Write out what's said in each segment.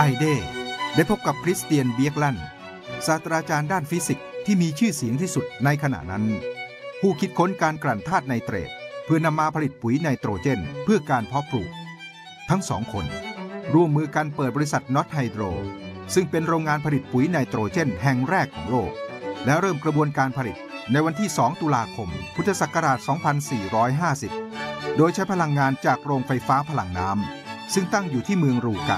ไอเดได้พบกับคริสเตียนเบียกลันศาสตราจารย์ด้านฟิสิกส์ที่มีชื่อเสียงที่สุดในขณะนั้นผู้คิดค้นการกลั่นธาตุไนเตรตเพื่อนำมาผลิตปุ๋ยไนโตรเจนเพื่อการเพาะปลูกทั้งสองคนร่วมมือกันเปิดบริษัทน็อตไฮโดรซึ่งเป็นโรงงานผลิตปุ๋ยไนโตรเจนแห่งแรกของโลกและเริ่มกระบวนการผลิตในวันที่ 2 ตุลาคม พุทธศักราช 2450 โดยใช้พลังงานจากโรงไฟฟ้าพลังน้ำซึ่งตั้งอยู่ที่เมืองรูกัน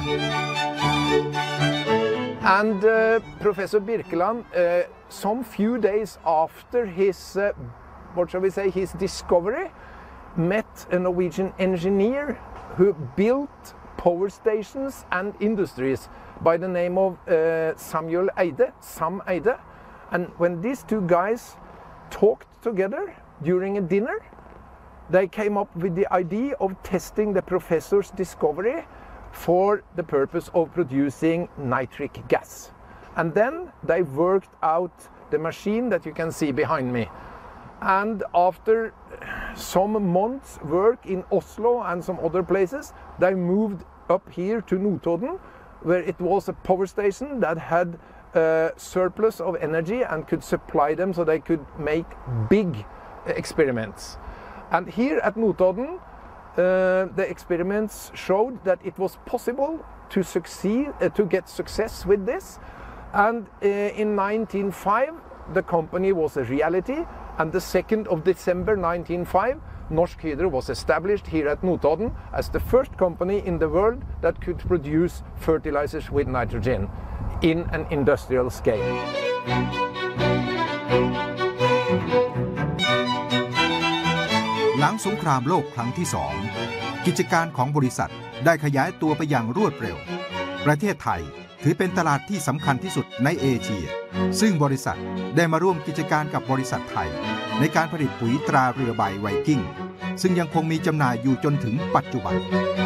And Professor Birkeland, some few days after his, what shall we say, his discovery, met a Norwegian engineer who built power stations and industries by the name of Samuel Eide, Sam Eide. And when these two guys talked together during a dinner, they came up with the idea of testing the professor's discovery for the purpose of producing nitric gas. And then they worked out the machine that you can see behind me. And after some months' work in Oslo and some other places, they moved up here to Notodden, where it was a power station that had a surplus of energy and could supply them so they could make big experiments. And here at Notodden, the experiments showed that it was possible to succeed, to get success with this. And in 1905, the company was a reality. And the 2nd of December 1905, Norsk Hydro was established here at Notodden as the first company in the world that could produce fertilizers with nitrogen in an industrial scale. หลังสงครามโลกครั้งที่ 2 กิจการของบริษัทได้ขยายตัวไปอย่างรวดเร็วประเทศไทยถือเป็นตลาดที่สำคัญที่สุดในเอเชียซึ่งบริษัทได้มาร่วมกิจการกับบริษัทไทยในการผลิตปุ๋ยตราเรือใบไวกิ้งซึ่งยังคงมีจำหน่ายอยู่จนถึงปัจจุบัน